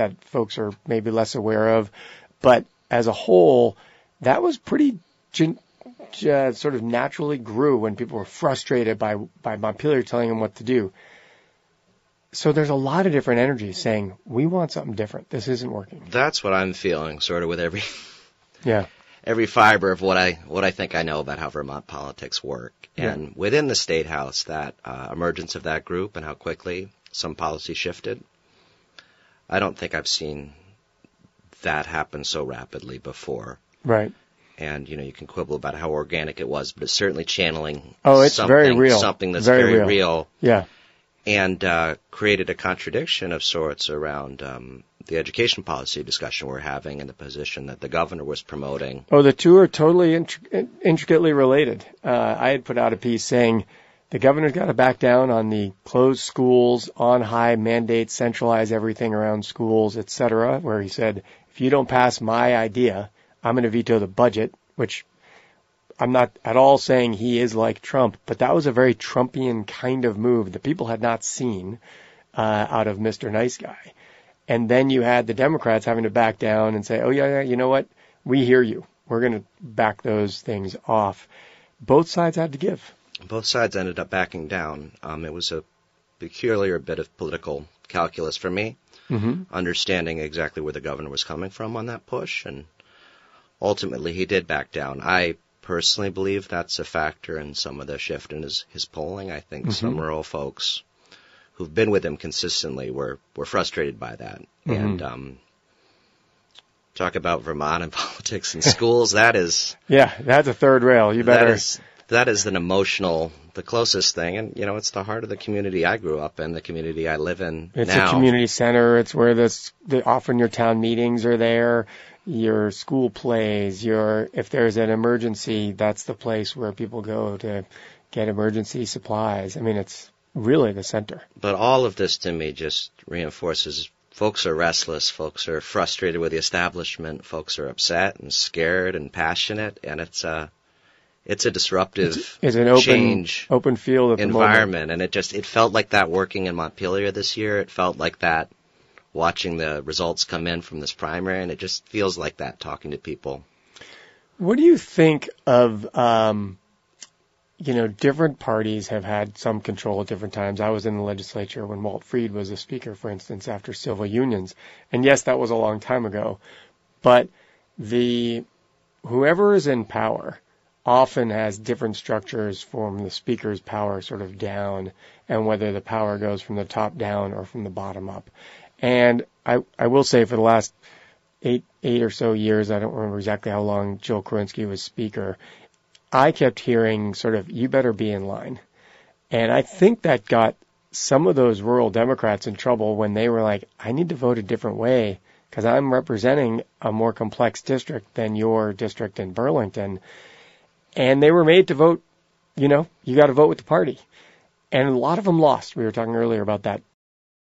that folks are maybe less aware of. But as a whole, that was pretty sort of naturally grew when people were frustrated by Montpelier telling them what to do. So there's a lot of different energies saying, we want something different. This isn't working. That's what I'm feeling, sort of with every fiber of what I think I know about how Vermont politics work. And within the State House, that emergence of that group and how quickly some policy shifted, I don't think I've seen that happen so rapidly before. Right. And, you can quibble about how organic it was, but it's certainly channeling very real. Something that's very real. Yeah. And created a contradiction of sorts around the education policy discussion we're having and the position that the governor was promoting. Oh, the two are totally intricately related. I had put out a piece saying the governor's got to back down on the closed schools, on high mandates, centralize everything around schools, et cetera, where he said, if you don't pass my idea, I'm going to veto the budget, which I'm not at all saying he is like Trump, but that was a very Trumpian kind of move that people had not seen out of Mr. Nice Guy. And then you had the Democrats having to back down and say, oh, yeah, you know what? We hear you. We're going to back those things off. Both sides had to give. Both sides ended up backing down. It was a peculiar bit of political calculus for me, understanding exactly where the governor was coming from on that push. And ultimately, he did back down. I personally believe that's a factor in some of the shift in his polling. I think some rural folks who've been with him consistently were frustrated by that. And talk about Vermont and politics and schools, that is... Yeah, that's a third rail. You better... That is an emotional, the closest thing. And, it's the heart of the community I grew up in, the community I live in now. It's a community center. It's where often your town meetings are there. Your school plays, if there's an emergency, that's the place where people go to get emergency supplies. I mean, it's really the center. But all of this to me just reinforces folks are restless, folks are frustrated with the establishment, folks are upset and scared and passionate, and it's a disruptive it's an open field environment. And it felt like that working in Montpelier this year. It felt like that watching the results come in from this primary, and it just feels like that talking to people. What do you think of, different parties have had some control at different times. I was in the legislature when Walt Freed was a speaker, for instance, after civil unions. And yes, that was a long time ago. But whoever is in power often has different structures from the speaker's power sort of down, and whether the power goes from the top down or from the bottom up. And I will say for the last eight or so years, I don't remember exactly how long Jill Korinsky was speaker, I kept hearing sort of, you better be in line. And I think that got some of those rural Democrats in trouble when they were like, I need to vote a different way because I'm representing a more complex district than your district in Burlington. And they were made to vote, you got to vote with the party. And a lot of them lost. We were talking earlier about that